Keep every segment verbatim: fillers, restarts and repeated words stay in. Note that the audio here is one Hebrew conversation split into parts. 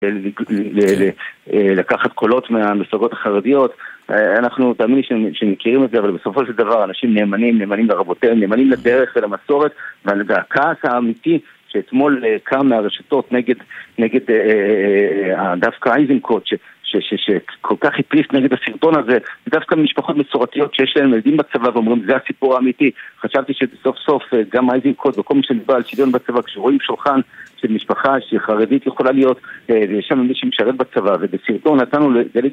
לקחת קולות מהמפלגות החרדיות. אנחנו תאמין שמכירים את זה, אבל בסופו של דבר אנשים נאמנים, נאמנים לרבותיהם, נאמנים לדרך ולמסורת, והכעס האמיתי שאתמול קם מהרשתות נגד, נגד דווקא איזנקוט, שכל כך הפריס נגד הסרטון הזה, דווקא משפחות מסורתיות שיש להם ילדים בצבא ואומרים, זה הסיפור האמיתי. חשבתי שסוף סוף גם איזנקוט וכל מי שנדבר על שוויון בצבא, כשרואים שולחן של משפחה שחרדית יכולה להיות, ויש שם מישהו משרת בצבא, ובסרטון נתנו,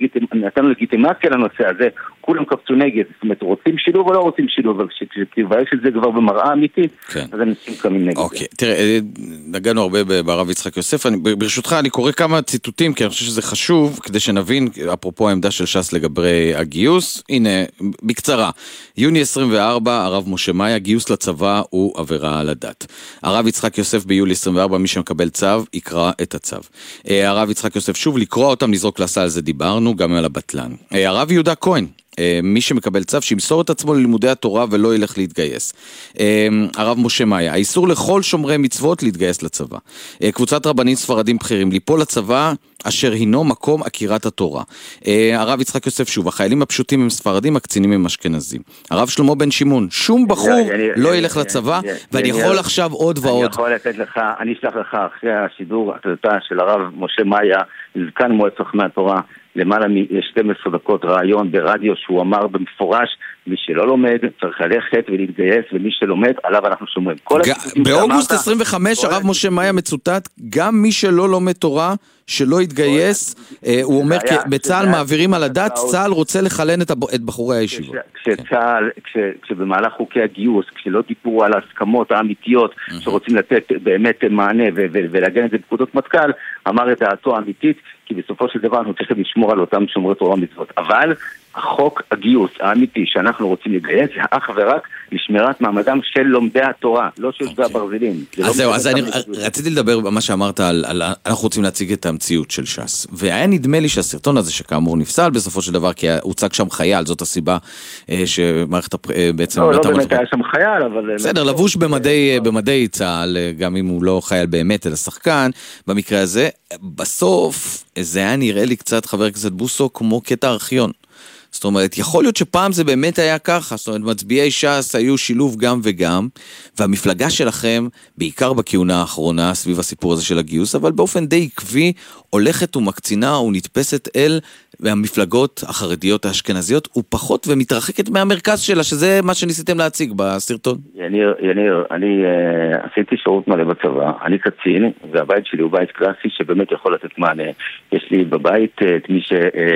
נתנו לגיטימציה לנושא הזה, כולם קפצו נגד, זאת אומרת, רוצים שילוב או לא רוצים שילוב, אבל כשתבייש את זה כבר במראה אמיתית, אז אנשים קמים נגד. אוקיי, תראה, נגענו הרבה ברב יצחק יוסף, ברשותך אני קורא כמה ציטוטים, כי אני חושב שזה חשוב, כדי שנבין, אפרופו העמדה של ש"ס לגבי הגיוס, הנה, בקצרה, יוני עשרים וארבע, הרב משה מאיה, גיוס לצבא הוא עבירה על הדת. הרב יצחק יוסף ביולי עשרים וארבע, מי שמקבל צו, יקרא את הצו. הרב יצחק יוסף, שוב, לקרוא אותם, לזרוק לסל, על זה דיברנו, גם על הבטלן. הרב יהודה כהן, מי שמקבל צו, שימסור את עצמו ללימודי התורה ולא ילך להתגייס. הרב משה מאיה, האיסור לכל שומרי מצוות להתגייס לצבא. קבוצת רבנים ספרדים בכירים, ליפול לצבא אשר הינו מקום עקירת התורה. הרב יצחק יוסף, שוב, החיילים הפשוטים הם ספרדים, הקצינים הם אשכנזים. הרב שלמה בן שמעון, שום בחור לא ילך לצבא, ואני יכול עכשיו עוד ועוד. אני יכול לתת לך, אני אשלח לך אחרי השידור הקלטה של הרב משה מאיה, זקן מועצת חכמי התורה, למעלה מ-שתים עשרה דקות רעיון ברדיו שהוא אמר במפורש, מי שלא לומד צריך ללכת ולהתגייס, ומי שלומד עליו אנחנו שומרים. באוגוסט עשרים וחמש הרב משה מאיה מצוטט, גם מי שלא לומד תורה שלא יתגייס, הוא אומר בצה"ל מעבירים על הדת, צה"ל רוצה לחלן את בחורי הישיבות. כשצה"ל, כשבמהלך חוקי הגיוס, כשלא דיברו על ההסכמות האמיתיות שרוצים לתת באמת מענה ולהגן את זה בפקודות מטכ"ל, אמר את דעתו האמיתית, כי בסופו של דבר אנחנו צריכים לשמור על אותם שומרי תורה ומצוות. אבל החוק הגיוס האמיתי שאנחנו רוצים לגייס זה אך ורק לשמירת מעמדם של לומדי התורה, לא של יושבי הברזלים. אז זהו, אז אני רציתי לדבר במה שאמרת על אנחנו רוצים להציג את המציאות של ש"ס, והיה נדמה לי שהסרטון הזה שכאמור נפסל בסופו של דבר, כי הוצג שם חייל, זאת הסיבה שמערכת בעצם... לא, לא באמת היה שם חייל, אבל... בסדר, לבוש במדי צה"ל, גם אם הוא לא חייל באמת, אלא שחקן, במקרה הזה, בסוף זה היה נראה לי קצת, חבר הכנסת בוסו, כמו קטע ארכיון. זאת אומרת, יכול להיות שפעם זה באמת היה ככה, זאת אומרת, מצביעי ש"ס היו שילוב גם וגם, והמפלגה שלכם, בעיקר בכהונה האחרונה, סביב הסיפור הזה של הגיוס, אבל באופן די עקבי, הולכת ומקצינה ונתפסת אל המפלגות החרדיות האשכנזיות, ופחות ומתרחקת מהמרכז שלה, שזה מה שניסיתם להציג בסרטון. יניר, יניר, אני uh, עשיתי שירות מלא בצבא, אני קצין, והבית שלי הוא בית קלאסי שבאמת יכול לתת מענה. יש לי בבית uh, את מי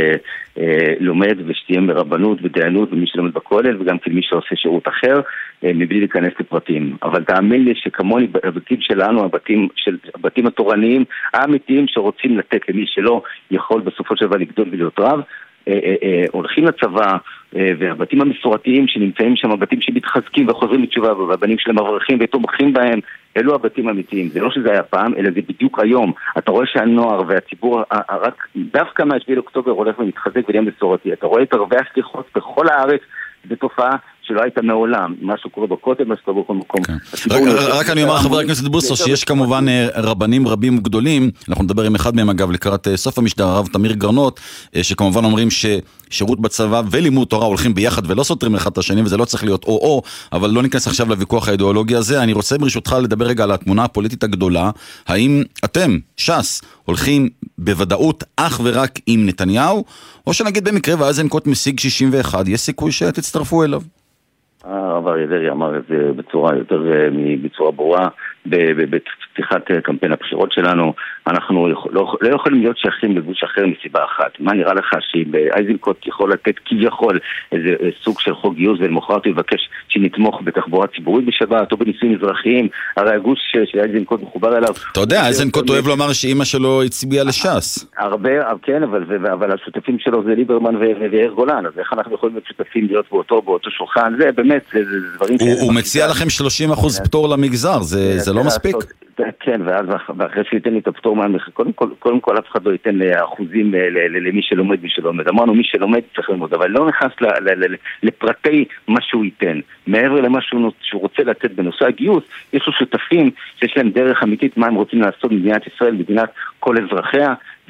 שלומד uh, uh, ושתיים ברבנות ודיינות, ומי שלומד בכולל, וגם כמי שעושה שירות אחר, uh, מבלי להיכנס לפרטים. אבל תאמין לי שכמוני, הבתים שלנו, הבתים, של, הבתים התורניים, האמיתיים שרוצים לתת למי שלא יכול בסופו של דבר לגדול ולהיות רב, אה, אה, אה, הולכים לצבא, אה, והבתים המסורתיים שנמצאים שם, הבתים שמתחזקים וחוזרים לתשובה, והבנים שלהם מברכים ותומכים בהם, אלו הבתים האמיתיים. זה לא שזה היה פעם, אלא זה בדיוק היום. אתה רואה שהנוער והציבור, רק דווקא מהשביעי לאוקטובר הולך ומתחזק ונהיה מסורתי. אתה רואה את ערבי הסליחות בכל הארץ, זו תופעה שלא הייתה מעולם, משהו קורה בכותל, משהו קורה בכל מקום. רק אני אומר חבר הכנסת בוסו, שיש כמובן רבנים רבים גדולים, אנחנו נדבר עם אחד מהם אגב לקראת סוף המשדר, הרב תמיר גרנות, שכמובן אומרים ששירות בצבא ולימוד תורה הולכים ביחד ולא סותרים אחד את השני, וזה לא צריך להיות או-או, אבל לא ניכנס עכשיו לוויכוח האידיאולוגי הזה. אני רוצה ברשותך לדבר רגע על התמונה הפוליטית הגדולה. האם אתם, ש"ס, הולכים בוודאות אך ורק עם נתניהו, או שנגיד במקרה ואיזנקוט משיג שישים ואחת, יש סיכוי שתצטרפו אליו? הרב אריה דרעי אמר את זה בצורה יותר בצורה ברורה בפתיחת קמפיין הבחירות שלנו. אנחנו לא, לא יכולים להיות שייכים לבוש אחר מסיבה אחת. מה נראה לך שאיזנקוט יכול לתת כביכול איזה סוג של חוק גיוס, ולמחרת הוא יבקש שנתמוך בתחבורה ציבורית בשבת או בנישואים אזרחיים? הרי הגוש שאיזנקוט מחובר אליו. אתה יודע, איזנקוט אוהב לומר שאמא שלו הצביעה לש"ס. הרבה, כן, אבל, אבל השותפים שלו זה ליברמן ויאיר גולן, אז איך אנחנו יכולים להיות שותפים להיות באותו, באותו שולחן? זה באמת, זה דברים... הוא מציע לכם שלושים אחוז פטור למגזר, זה זה לא מספיק? כן, ואז ואחרי שייתן לי את הפטור מהמחיר, קודם כל, קודם כל אף אחד לא ייתן אחוזים למי שלומד, מי שלומד. אמרנו, מי שלומד צריך ללמוד, אבל לא נכנס לפרטי מה שהוא ייתן. מעבר למה שהוא רוצה לתת בנושא הגיוס, יש לו שותפים שיש להם דרך אמיתית מה הם רוצים לעשות במדינת ישראל, מדינת כל אזרחיה,